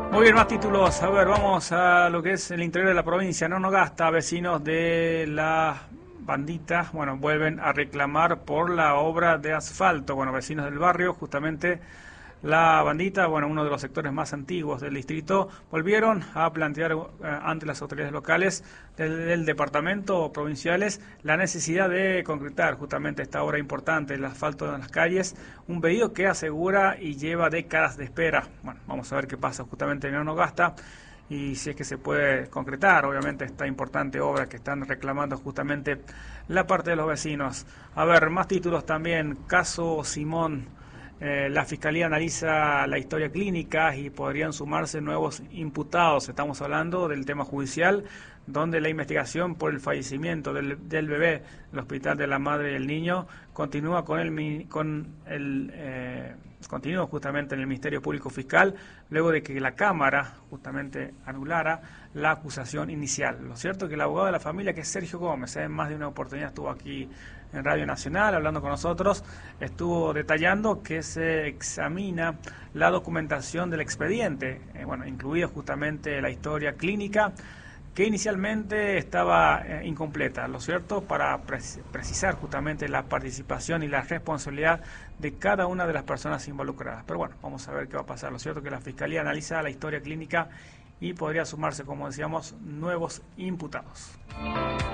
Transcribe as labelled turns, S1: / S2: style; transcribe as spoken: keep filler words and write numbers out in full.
S1: Muy bien, más títulos. A ver, vamos a lo que es el interior de la provincia. Nonogasta, vecinos de la bandita, bueno, vuelven a reclamar por la obra de asfalto. Bueno, vecinos del barrio, justamente la bandita, bueno, uno de los sectores más antiguos del distrito, volvieron a plantear eh, ante las autoridades locales del, del departamento o provinciales la necesidad de concretar justamente esta obra importante, el asfalto en las calles, un pedido que asegura y lleva décadas de espera. Bueno, vamos a ver qué pasa justamente en Nonogasta y si es que se puede concretar, obviamente, esta importante obra que están reclamando justamente la parte de los vecinos. A ver, más títulos también, caso Simón. Eh, la Fiscalía analiza la historia clínica y podrían sumarse nuevos imputados. Estamos hablando del tema judicial, donde la investigación por el fallecimiento del, del bebé en el Hospital de la Madre y el Niño continúa con el, con el eh, continúa justamente en el Ministerio Público Fiscal, luego de que la Cámara justamente anulara la acusación inicial. Lo cierto es que el abogado de la familia, que es Sergio Gómez, en más de una oportunidad estuvo aquí en Radio Nacional hablando con nosotros, estuvo detallando que se examina la documentación del expediente, eh, bueno, incluida justamente la historia clínica, que inicialmente estaba eh, incompleta, lo cierto, para pre precisar justamente la participación y la responsabilidad de cada una de las personas involucradas. Pero bueno, vamos a ver qué va a pasar. Lo cierto es que la Fiscalía analiza la historia clínica y podría sumarse, como decíamos, nuevos imputados.